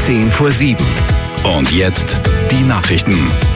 7:10. Und jetzt die Nachrichten.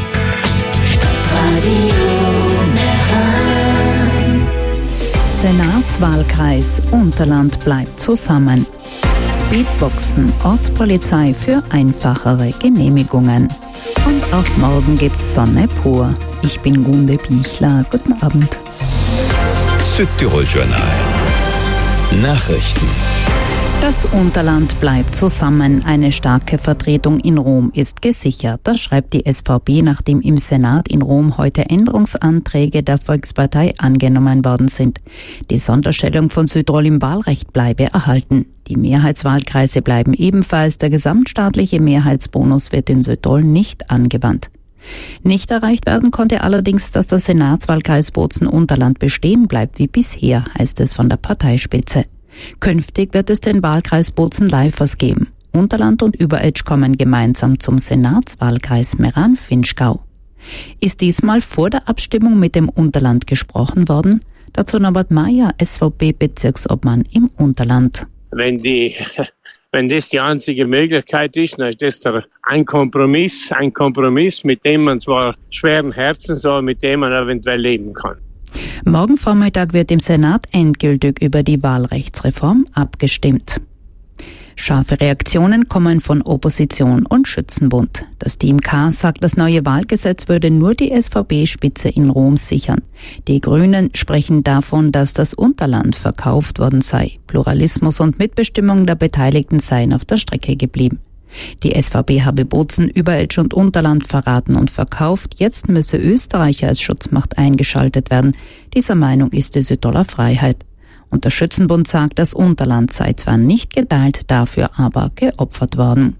Senatswahlkreis Unterland bleibt zusammen. Speedboxen, Ortspolizei für einfachere Genehmigungen. Und auch morgen gibt's Sonne pur. Ich bin Gunde Bichler. Guten Abend. Südtirol Journal. Nachrichten. Das Unterland bleibt zusammen. Eine starke Vertretung in Rom ist gesichert. Das schreibt die SVP, nachdem im Senat in Rom heute Änderungsanträge der Volkspartei angenommen worden sind. Die Sonderstellung von Südtirol im Wahlrecht bleibe erhalten. Die Mehrheitswahlkreise bleiben ebenfalls. Der gesamtstaatliche Mehrheitsbonus wird in Südtirol nicht angewandt. Nicht erreicht werden konnte allerdings, dass der Senatswahlkreis Bozen-Unterland bestehen bleibt wie bisher, heißt es von der Parteispitze. Künftig wird es den Wahlkreis Bozen-Leifers geben. Unterland und Überetsch kommen gemeinsam zum Senatswahlkreis Meran-Vinschgau. Ist diesmal vor der Abstimmung mit dem Unterland gesprochen worden? Dazu Norbert Mayer, SVP-Bezirksobmann im Unterland. Wenn das die einzige Möglichkeit ist, dann ist das ein Kompromiss, mit dem man zwar schweren Herzens, aber mit dem man eventuell leben kann. Morgen Vormittag wird im Senat endgültig über die Wahlrechtsreform abgestimmt. Scharfe Reaktionen kommen von Opposition und Schützenbund. Das Team K sagt, das neue Wahlgesetz würde nur die SVP-Spitze in Rom sichern. Die Grünen sprechen davon, dass das Unterland verkauft worden sei. Pluralismus und Mitbestimmung der Beteiligten seien auf der Strecke geblieben. Die SVP habe Bozen, Überetsch und Unterland verraten und verkauft. Jetzt müsse Österreich als Schutzmacht eingeschaltet werden. Dieser Meinung ist die Südtiroler Freiheit. Und der Schützenbund sagt, das Unterland sei zwar nicht geteilt, dafür aber geopfert worden.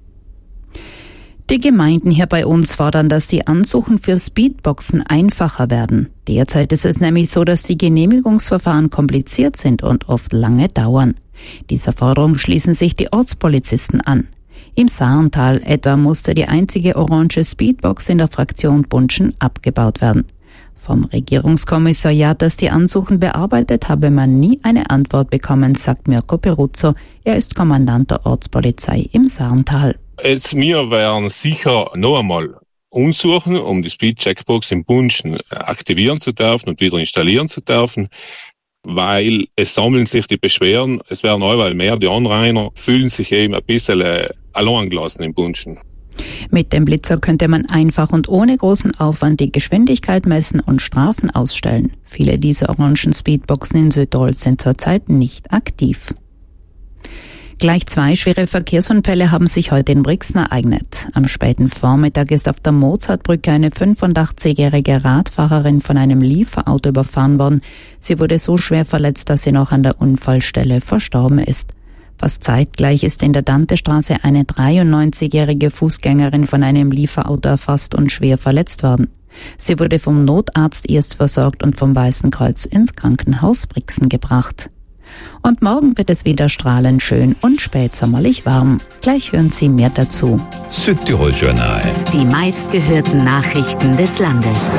Die Gemeinden hier bei uns fordern, dass die Ansuchen für Speedboxen einfacher werden. Derzeit ist es nämlich so, dass die Genehmigungsverfahren kompliziert sind und oft lange dauern. Dieser Forderung schließen sich die Ortspolizisten an. Im Saarntal etwa musste die einzige orange Speedbox in der Fraktion Bunschen abgebaut werden. Vom Regierungskommissariat, das die Ansuchen bearbeitet, habe man nie eine Antwort bekommen, sagt Mirko Peruzzo. Er ist Kommandant der Ortspolizei im Saarntal. Wir werden sicher noch einmal umsuchen, um die Speed-Checkbox in Bunschen aktivieren zu dürfen und wieder installieren zu dürfen, weil es sammeln sich die Beschwerden, es werden allweil mehr, die Anrainer fühlen sich eben ein bisschen allein gelassen in Bunschen. Mit dem Blitzer könnte man einfach und ohne großen Aufwand die Geschwindigkeit messen und Strafen ausstellen. Viele dieser orangen Speedboxen in Südtirol sind zurzeit nicht aktiv. Gleich 2 schwere Verkehrsunfälle haben sich heute in Brixen ereignet. Am späten Vormittag ist auf der Mozartbrücke eine 85-jährige Radfahrerin von einem Lieferauto überfahren worden. Sie wurde so schwer verletzt, dass sie noch an der Unfallstelle verstorben ist. Fast zeitgleich ist in der Dantestraße eine 93-jährige Fußgängerin von einem Lieferauto erfasst und schwer verletzt worden. Sie wurde vom Notarzt erst versorgt und vom Weißen Kreuz ins Krankenhaus Brixen gebracht. Und morgen wird es wieder strahlend schön und spätsommerlich warm. Gleich hören Sie mehr dazu. Südtirol Journal. Die meistgehörten Nachrichten des Landes.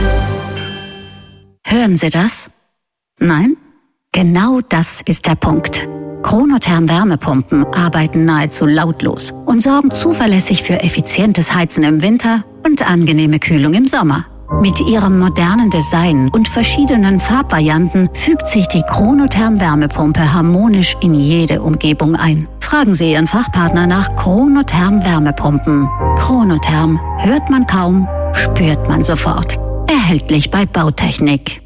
Hören Sie das? Nein? Genau das ist der Punkt. Chronotherm Wärmepumpen arbeiten nahezu lautlos und sorgen zuverlässig für effizientes Heizen im Winter und angenehme Kühlung im Sommer. Mit ihrem modernen Design und verschiedenen Farbvarianten fügt sich die Chronotherm Wärmepumpe harmonisch in jede Umgebung ein. Fragen Sie Ihren Fachpartner nach Chronotherm Wärmepumpen. Chronotherm hört man kaum, spürt man sofort. Erhältlich bei Bautechnik.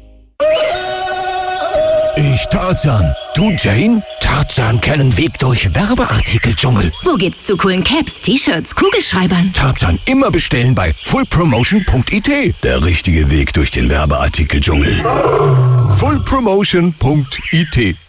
Ich Tarzan. Du Jane? Tarzan kennen Weg durch Werbeartikel-Dschungel. Wo geht's zu coolen Caps, T-Shirts, Kugelschreibern? Tarzan immer bestellen bei fullpromotion.it. Der richtige Weg durch den Werbeartikel-Dschungel. fullpromotion.it